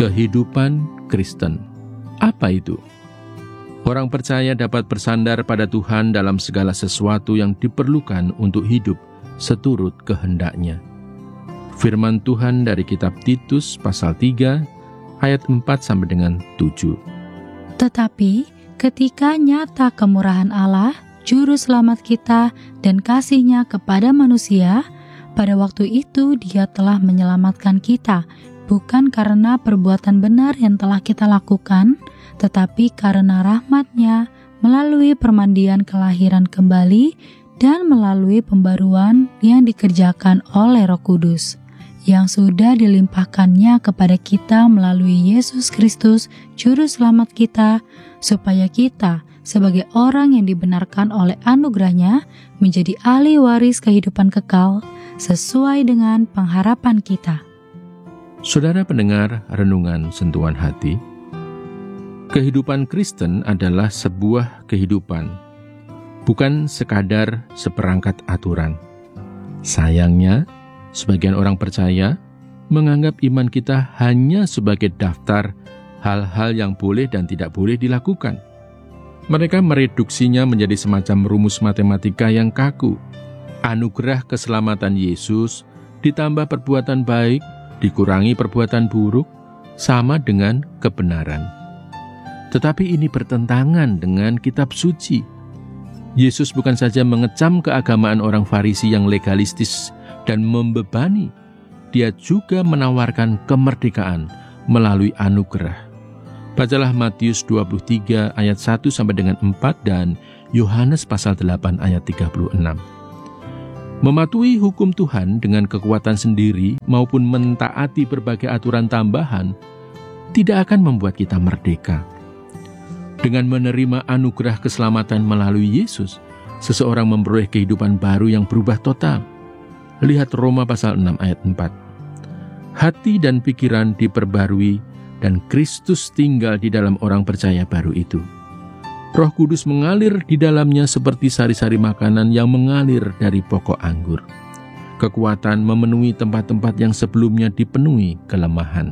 Kehidupan Kristen. Apa itu? Orang percaya dapat bersandar pada Tuhan dalam segala sesuatu yang diperlukan untuk hidup seturut kehendak-Nya. Firman Tuhan dari kitab Titus pasal 3 ayat 4 sampai dengan 7. Tetapi ketika nyata kemurahan Allah, juru selamat kita dan kasih-Nya kepada manusia, pada waktu itu Dia telah menyelamatkan kita, bukan karena perbuatan benar yang telah kita lakukan, tetapi karena rahmat-Nya melalui permandian kelahiran kembali dan melalui pembaruan yang dikerjakan oleh Roh Kudus, yang sudah dilimpahkan-Nya kepada kita melalui Yesus Kristus, Juru Selamat kita, supaya kita sebagai orang yang dibenarkan oleh anugerah-Nya menjadi ahli waris kehidupan kekal sesuai dengan pengharapan kita. Saudara pendengar renungan sentuhan hati, kehidupan Kristen adalah sebuah kehidupan, bukan sekadar seperangkat aturan. Sayangnya, sebagian orang percaya menganggap iman kita hanya sebagai daftar hal-hal yang boleh dan tidak boleh dilakukan. Mereka mereduksinya menjadi semacam rumus matematika yang kaku. Anugerah keselamatan Yesus ditambah perbuatan baik, dikurangi perbuatan buruk, sama dengan kebenaran. Tetapi ini bertentangan dengan kitab suci. Yesus bukan saja mengecam keagamaan orang Farisi yang legalistis dan membebani, Dia juga menawarkan kemerdekaan melalui anugerah. Bacalah Matius 23 ayat 1 sampai dengan 4 dan Yohanes pasal 8 ayat 36. Mematuhi hukum Tuhan dengan kekuatan sendiri maupun mentaati berbagai aturan tambahan tidak akan membuat kita merdeka. Dengan menerima anugerah keselamatan melalui Yesus, seseorang memperoleh kehidupan baru yang berubah total. Lihat Roma pasal 6 ayat 4. Hati dan pikiran diperbarui dan Kristus tinggal di dalam orang percaya baru itu. Roh Kudus mengalir di dalamnya seperti sari-sari makanan yang mengalir dari pokok anggur. Kekuatan memenuhi tempat-tempat yang sebelumnya dipenuhi kelemahan.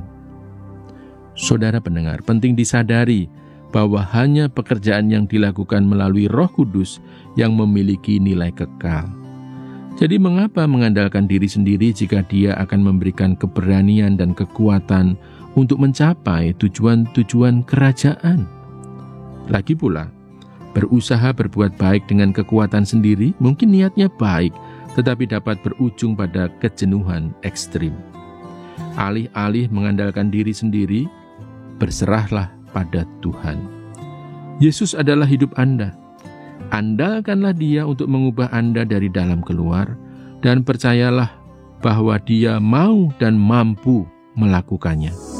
Saudara pendengar, penting disadari bahwa hanya pekerjaan yang dilakukan melalui Roh Kudus yang memiliki nilai kekal. Jadi mengapa mengandalkan diri sendiri jika Dia akan memberikan keberanian dan kekuatan untuk mencapai tujuan-tujuan kerajaan? Lagi pula, berusaha berbuat baik dengan kekuatan sendiri mungkin niatnya baik, tetapi dapat berujung pada kejenuhan ekstrim. Alih-alih mengandalkan diri sendiri, berserahlah pada Tuhan. Yesus adalah hidup Anda. Andalkanlah Dia untuk mengubah Anda dari dalam keluar, dan percayalah bahwa Dia mau dan mampu melakukannya.